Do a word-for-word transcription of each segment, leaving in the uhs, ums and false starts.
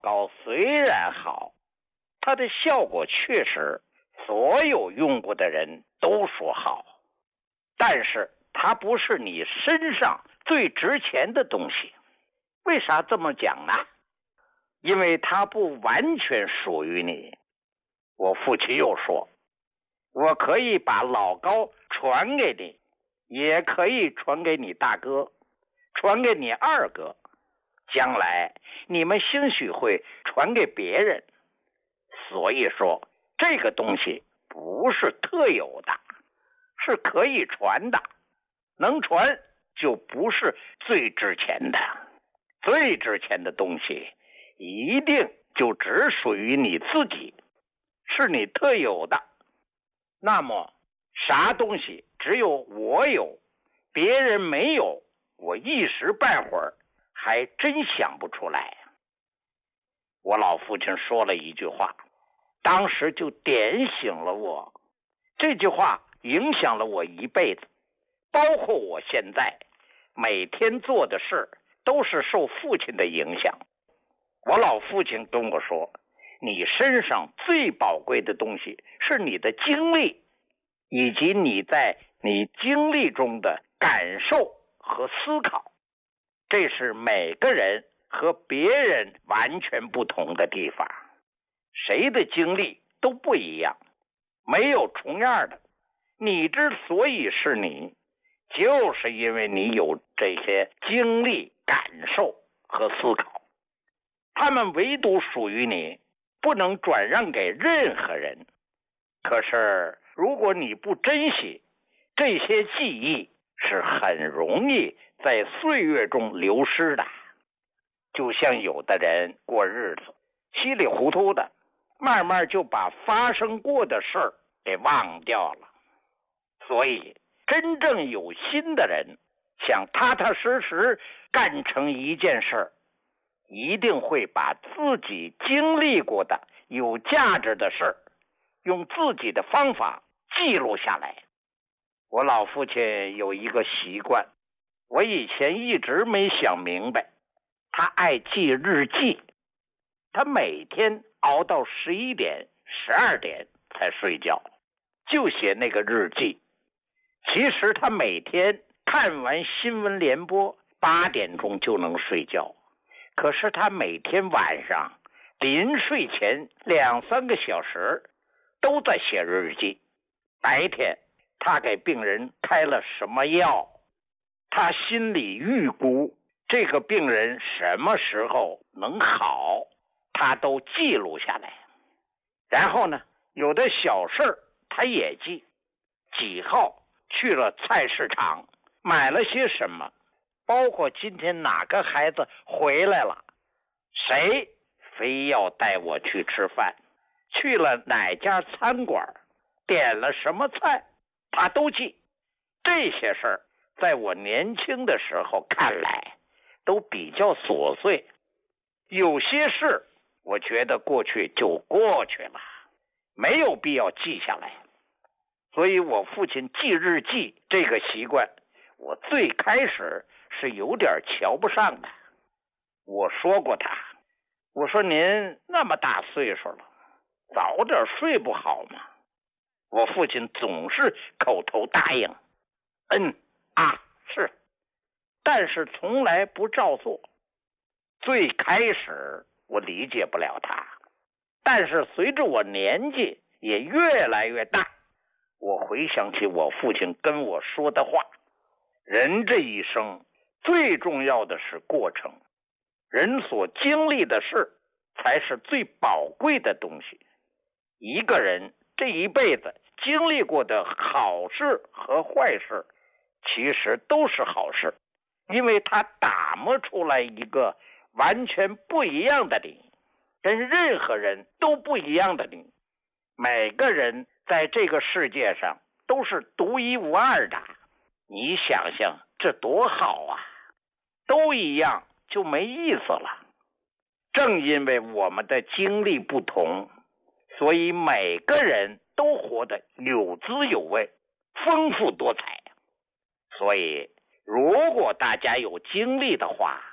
膏虽然好，它的效果确实所有用过的人都说好，但是它不是你身上最值钱的东西。为啥这么讲呢？因为它不完全属于你。我父亲又说，我可以把老膏传给你，也可以传给你大哥，传给你二哥，将来你们兴许会传给别人。所以说这个东西不是特有的，是可以传的，能传就不是最值钱的。最值钱的东西一定就只属于你自己，是你特有的。那么啥东西只有我有，别人没有，我一时半会儿还真想不出来。我老父亲说了一句话，当时就点醒了我，这句话影响了我一辈子，包括我现在每天做的事都是受父亲的影响。我老父亲跟我说，你身上最宝贵的东西是你的经历，以及你在你经历中的感受和思考，这是每个人和别人完全不同的地方。谁的经历都不一样，没有重样的。你之所以是你，就是因为你有这些经历、感受和思考，他们唯独属于你，不能转让给任何人。可是如果你不珍惜，这些记忆是很容易在岁月中流失的。就像有的人过日子稀里糊涂的，慢慢就把发生过的事儿给忘掉了。所以真正有心的人想踏踏实实干成一件事儿，一定会把自己经历过的有价值的事儿用自己的方法记录下来。我老父亲有一个习惯，我以前一直没想明白，他爱记日记。他每天熬到十一点、十二点才睡觉，就写那个日记。其实他每天看完新闻联播，八点钟就能睡觉。可是他每天晚上临睡前两三个小时都在写日记。白天他给病人开了什么药，他心里预估这个病人什么时候能好，他都记录下来。然后呢，有的小事他也记，几号去了菜市场，买了些什么，包括今天哪个孩子回来了，谁非要带我去吃饭，去了哪家餐馆，点了什么菜，他都记。这些事儿在我年轻的时候看来都比较琐碎，有些事我觉得过去就过去了，没有必要记下来。所以我父亲记日记这个习惯，我最开始是有点瞧不上的。我说过他，我说您那么大岁数了，早点睡不好吗？我父亲总是口头答应，嗯啊是，但是从来不照做。最开始我理解不了他，但是随着我年纪也越来越大，我回想起我父亲跟我说的话，人这一生最重要的是过程，人所经历的事才是最宝贵的东西。一个人这一辈子经历过的好事和坏事，其实都是好事，因为它打磨出来一个完全不一样的你，跟任何人都不一样的你。每个人在这个世界上都是独一无二的，你想想这多好啊！都一样就没意思了。正因为我们的经历不同，所以每个人都活得有滋有味，丰富多彩。所以如果大家有精力的话，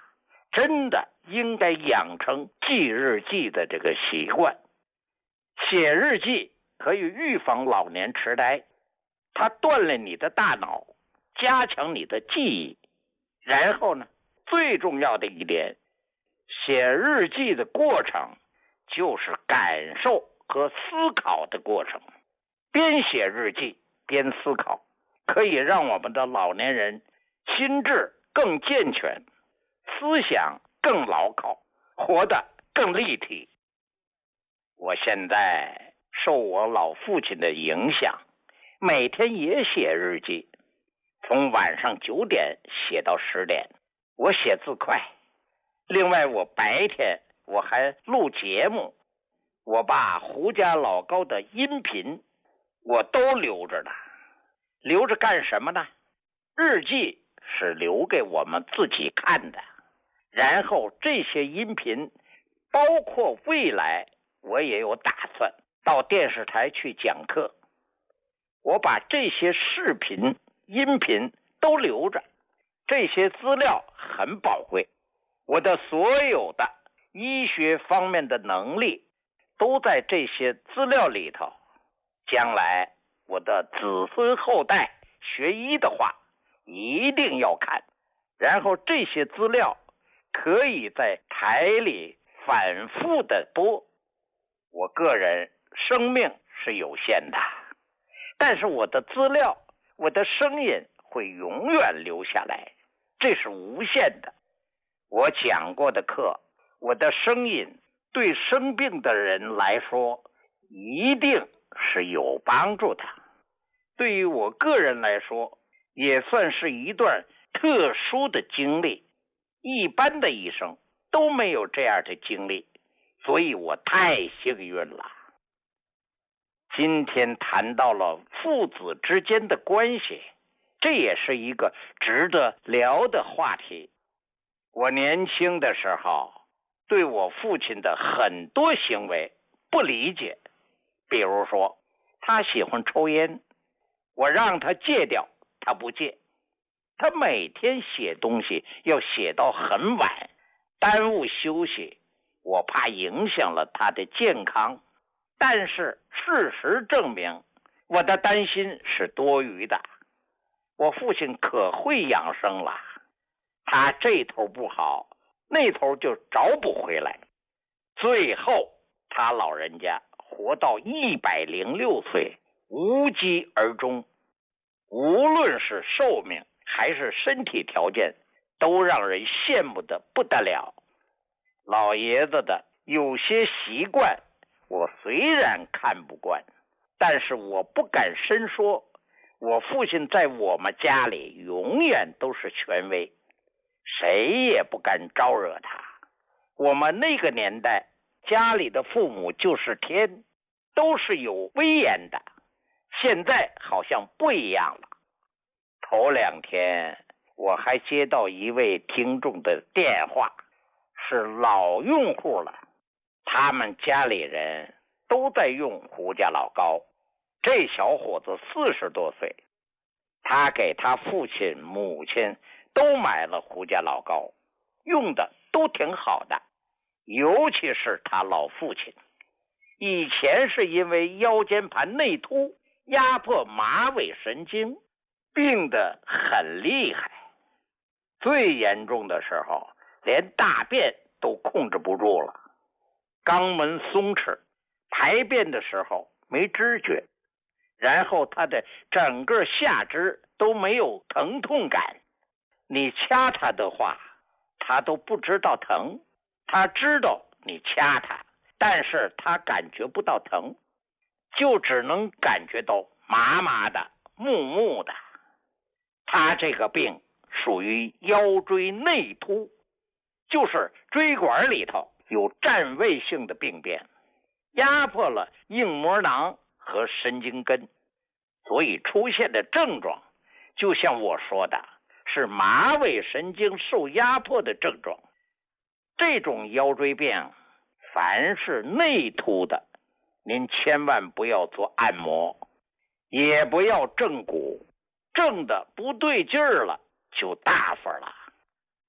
真的应该养成记日记的这个习惯。写日记可以预防老年痴呆，它锻炼你的大脑，加强你的记忆。然后呢，最重要的一点，写日记的过程就是感受和思考的过程。边写日记边思考，可以让我们的老年人心智更健全，思想更牢靠，活得更立体。我现在受我老父亲的影响，每天也写日记，从晚上九点写到十点。我写字快，另外我白天我还录节目，我把胡家老高的音频我都留着呢。留着干什么呢？日记是留给我们自己看的，然后这些音频包括未来我也有打算到电视台去讲课，我把这些视频音频都留着，这些资料很宝贵，我的所有的医学方面的能力都在这些资料里头。将来我的子孙后代学医的话一定要看，然后这些资料可以在台里反复的播。我个人生命是有限的，但是我的资料，我的声音会永远留下来，这是无限的。我讲过的课，我的声音对生病的人来说一定是有帮助的。对于我个人来说，也算是一段特殊的经历，一般的医生都没有这样的经历，所以我太幸运了。今天谈到了父子之间的关系，这也是一个值得聊的话题。我年轻的时候对我父亲的很多行为不理解，比如说他喜欢抽烟，我让他戒掉，他不戒。他每天写东西要写到很晚，耽误休息，我怕影响了他的健康。但是事实证明，我的担心是多余的。我父亲可会养生了，他这头不好，那头就找不回来。最后他老人家活到一百零六岁，无疾而终。无论是寿命还是身体条件，都让人羡慕得不得了。老爷子的有些习惯我虽然看不惯，但是我不敢深说。我父亲在我们家里永远都是权威，谁也不敢招惹他。我们那个年代，家里的父母就是天，都是有威严的。现在好像不一样了。头两天我还接到一位听众的电话，是老用户了，他们家里人都在用胡家老高。这小伙子四十多岁，他给他父亲母亲都买了胡家老高，用的都挺好的，尤其是他老父亲，以前是因为腰间盘内突压迫马尾神经，病得很厉害，最严重的时候连大便都控制不住了，肛门松弛，排便的时候没知觉，然后他的整个下肢都没有疼痛感，你掐他的话他都不知道疼，他知道你掐他，但是他感觉不到疼，就只能感觉到麻麻的木木的。他这个病属于腰椎内突，就是椎管里头有占位性的病变，压迫了硬膜囊和神经根，所以出现的症状就像我说的，是马尾神经受压迫的症状。这种腰椎病凡是内突的，您千万不要做按摩，也不要正骨，正的不对劲儿了就大发了。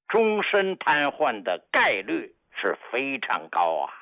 终身瘫痪的概率是非常高啊。